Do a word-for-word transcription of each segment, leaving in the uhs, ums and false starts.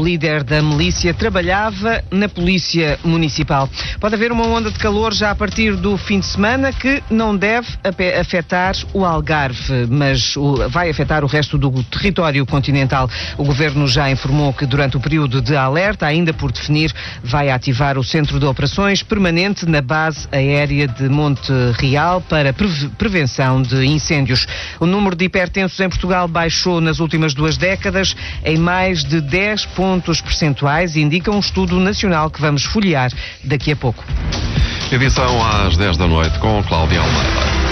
O líder da milícia trabalhava na Polícia Municipal. Pode haver uma onda de calor já a partir do fim de semana que não deve afetar o Algarve, mas vai afetar o resto do território continental. O Governo já informou que durante o período de alerta, ainda por definir, vai ativar o Centro de Operações permanente na base aérea de Monte Real para prevenção de incêndios. O número de hipertensos em Portugal baixou nas últimas duas décadas em mais de dez pontos percentuais, indica um estudo nacional que vamos folhear daqui a pouco. Edição às dez da noite com Cláudia Almeida.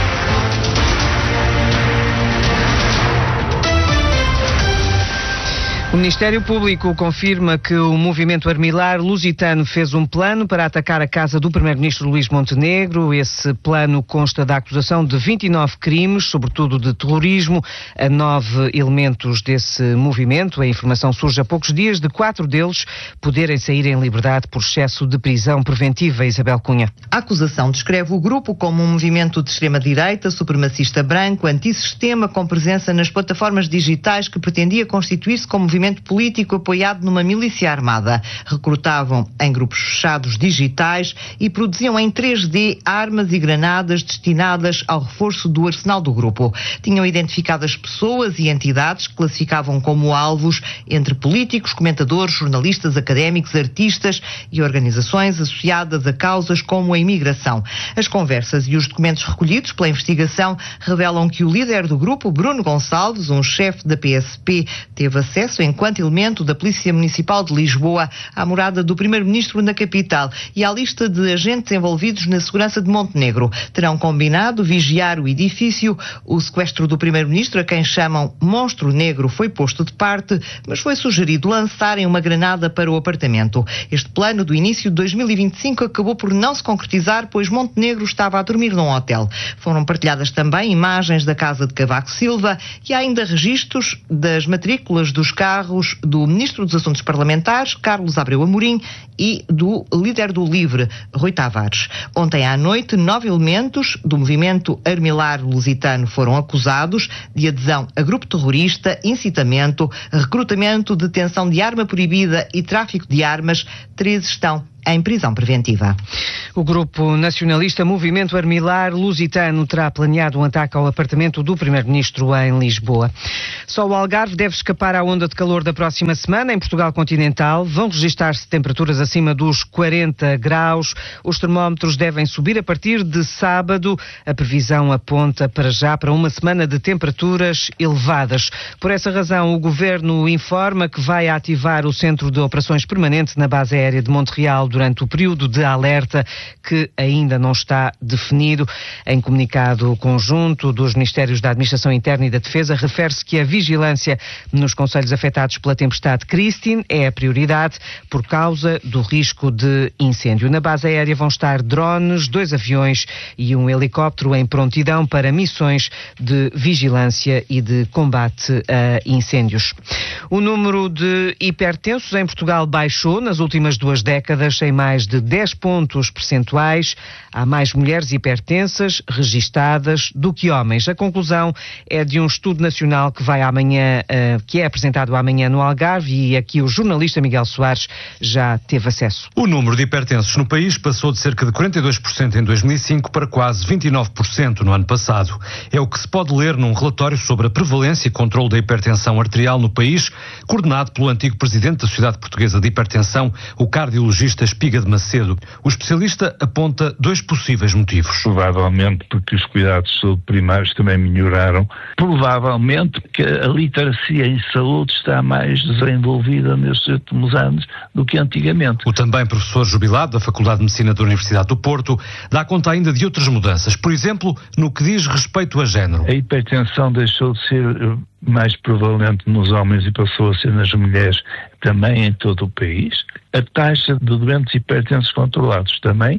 O Ministério Público confirma que o movimento Armilar Lusitano fez um plano para atacar a casa do Primeiro-Ministro Luís Montenegro. Esse plano consta da acusação de vinte e nove crimes, sobretudo de terrorismo, a nove elementos desse movimento. A informação surge a poucos dias de quatro deles poderem sair em liberdade por excesso de prisão preventiva. Isabel Cunha. A acusação descreve o grupo como um movimento de extrema-direita, supremacista branco, antissistema, com presença nas plataformas digitais, que pretendia constituir-se como movimento político apoiado numa milícia armada. Recrutavam em grupos fechados digitais e produziam em três D armas e granadas destinadas ao reforço do arsenal do grupo. Tinham identificado as pessoas e entidades que classificavam como alvos entre políticos, comentadores, jornalistas, académicos, artistas e organizações associadas a causas como a imigração. As conversas e os documentos recolhidos pela investigação revelam que o líder do grupo, Bruno Gonçalves, um chefe da P S P, teve acesso em enquanto elemento da Polícia Municipal de Lisboa à morada do Primeiro-Ministro na capital e à lista de agentes envolvidos na segurança de Montenegro. Terão combinado vigiar o edifício. O sequestro do Primeiro-Ministro, a quem chamam Monstro Negro, foi posto de parte, mas foi sugerido lançarem uma granada para o apartamento. Este plano do início de dois mil e vinte e cinco acabou por não se concretizar, pois Montenegro estava a dormir num hotel. Foram partilhadas também imagens da casa de Cavaco Silva e há ainda registros das matrículas dos carros do Ministro dos Assuntos Parlamentares, Carlos Abreu Amorim, e do líder do LIVRE, Rui Tavares. Ontem à noite, nove elementos do movimento Armilar Lusitano foram acusados de adesão a grupo terrorista, incitamento, recrutamento, detenção de arma proibida e tráfico de armas. Três estão em prisão preventiva. O grupo nacionalista Movimento Armilar Lusitano terá planeado um ataque ao apartamento do Primeiro-Ministro em Lisboa. Só o Algarve deve escapar à onda de calor da próxima semana. Em Portugal continental vão registrar-se temperaturas acima dos quarenta graus. Os termómetros devem subir a partir de sábado. A previsão aponta para já para uma semana de temperaturas elevadas. Por essa razão, o Governo informa que vai ativar o Centro de Operações Permanente na base aérea de Monte Real durante o período de alerta, que ainda não está definido. Em comunicado conjunto dos Ministérios da Administração Interna e da Defesa, refere-se que a vigilância nos concelhos afetados pela tempestade Christine é a prioridade por causa do risco de incêndio. Na base aérea vão estar drones, dois aviões e um helicóptero em prontidão para missões de vigilância e de combate a incêndios. O número de hipertensos em Portugal baixou nas últimas duas décadas em mais de dez pontos percentuais. Há mais mulheres hipertensas registadas do que homens. A conclusão é de um estudo nacional que vai amanhã, uh, que é apresentado amanhã no Algarve, e aqui o jornalista Miguel Soares já teve acesso. O número de hipertensos no país passou de cerca de quarenta e dois por cento em dois mil e cinco para quase vinte e nove por cento no ano passado. É o que se pode ler num relatório sobre a prevalência e controle da hipertensão arterial no país, coordenado pelo antigo presidente da Sociedade Portuguesa de Hipertensão, o cardiologista Espiga de Macedo. O especialista aponta dois possíveis motivos. Provavelmente porque os cuidados de saúde primários também melhoraram. Provavelmente que a literacia em saúde está mais desenvolvida nestes últimos anos do que antigamente. O também professor jubilado da Faculdade de Medicina da Universidade do Porto dá conta ainda de outras mudanças, por exemplo, no que diz respeito a género. A hipertensão deixou de ser mais prevalente nos homens e passou a ser nas mulheres, também em todo o país. A taxa de doentes hipertensos controlados também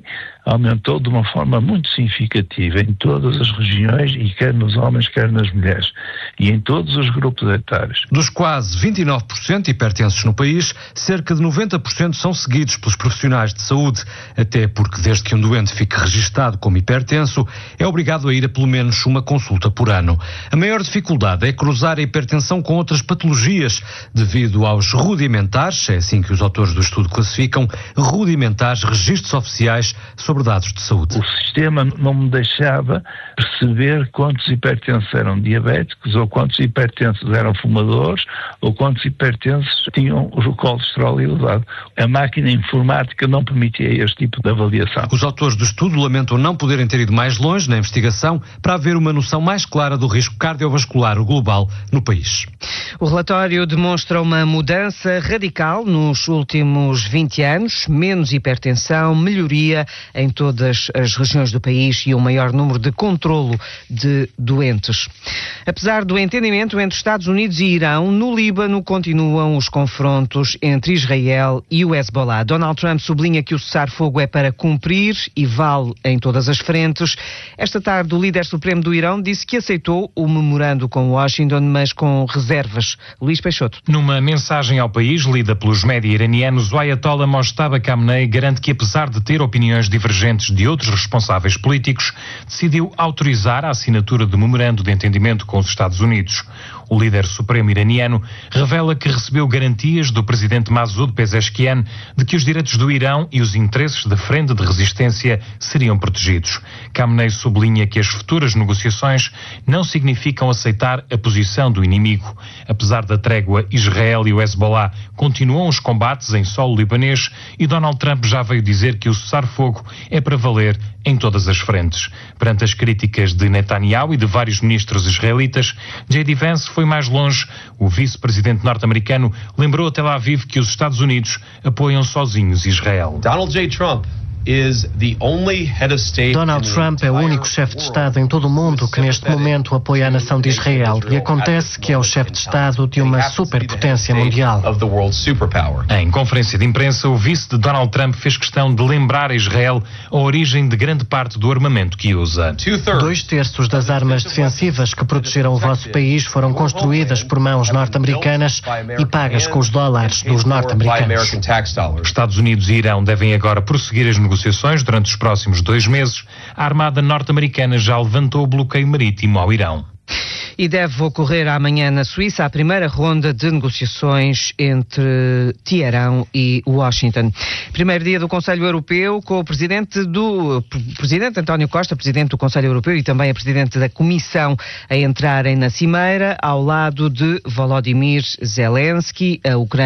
aumentou de uma forma muito significativa em todas as regiões, e quer nos homens, quer nas mulheres, e em todos os grupos etários. Dos quase vinte e nove por cento hipertensos no país, cerca de noventa por cento são seguidos pelos profissionais de saúde, até porque desde que um doente fique registado como hipertenso, é obrigado a ir a pelo menos uma consulta por ano. A maior dificuldade é cruzar a hipertensão com outras patologias, devido aos rudimentares, é assim que os autores do estudo classificam, rudimentares registros oficiais sobre dados de saúde. O sistema não me deixava perceber quantos hipertensos eram diabéticos, ou quantos hipertensos eram fumadores, ou quantos hipertensos tinham o colesterol elevado. A máquina informática não permitia este tipo de avaliação. Os autores do estudo lamentam não poderem ter ido mais longe na investigação para haver uma noção mais clara do risco cardiovascular global no país. O relatório demonstra uma mudança radical nos últimos vinte anos, menos hipertensão, melhoria em todas as regiões do país e um maior número de controlo de doentes. Apesar do entendimento entre Estados Unidos e Irão, no Líbano continuam os confrontos entre Israel e o Hezbollah. Donald Trump sublinha que o cessar-fogo é para cumprir e vale em todas as frentes. Esta tarde, o líder supremo do Irão disse que aceitou o memorando com Washington, mas com reservas. Luís Peixoto. Numa mensagem ao país, lida pelos média iranianos, o Ayatollah Mojtaba Khamenei garante que, apesar de ter opiniões divergentes de outros responsáveis políticos, decidiu autorizar a assinatura de memorando de entendimento com os Estados Unidos. O líder supremo iraniano revela que recebeu garantias do presidente Masoud Pezeshkian de que os direitos do Irão e os interesses da Frente de Resistência seriam protegidos. Khamenei sublinha que as futuras negociações não significam aceitar a posição do inimigo. Apesar da trégua, Israel e o Hezbollah continuam os combates em solo libanês e Donald Trump já veio dizer que o cessar-fogo é para valer em todas as frentes. Perante as críticas de Netanyahu e de vários ministros israelitas, J D Vance foi mais longe. O vice-presidente norte-americano lembrou a Tel Aviv que os Estados Unidos apoiam sozinhos Israel. Donald J. Trump Donald Trump é o único chefe de Estado em todo o mundo que neste momento apoia a nação de Israel e acontece que é o chefe de Estado de uma superpotência mundial. Em conferência de imprensa, o vice de Donald Trump fez questão de lembrar a Israel a origem de grande parte do armamento que usa. Dois terços das armas defensivas que protegeram o vosso país foram construídas por mãos norte-americanas e pagas com os dólares dos norte-americanos. Estados Unidos e Irão devem agora prosseguir as negociações durante os próximos dois meses. A Armada norte-americana já levantou o bloqueio marítimo ao Irão. E deve ocorrer amanhã na Suíça a primeira ronda de negociações entre Teherão e Washington. Primeiro dia do Conselho Europeu, com o presidente do presidente António Costa, presidente do Conselho Europeu, e também a presidente da Comissão a entrarem na cimeira, ao lado de Volodymyr Zelensky, a Ucrânia.